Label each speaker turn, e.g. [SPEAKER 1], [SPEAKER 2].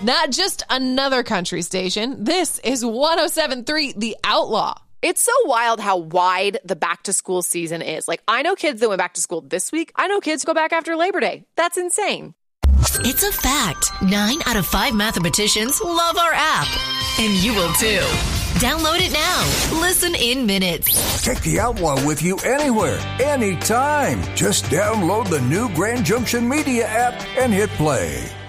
[SPEAKER 1] Not just another country station. This is 107.3 The Outlaw.
[SPEAKER 2] It's so wild how wide the back to school season is. Like, I know kids that went back to school this week. I know kids go back after Labor Day. That's insane.
[SPEAKER 3] It's a fact. 9 out of 5 mathematicians love our app. And you will too. Download it now. Listen in minutes.
[SPEAKER 4] Take the Outlaw with you anywhere, anytime. Just download the new Grand Junction Media app and hit play.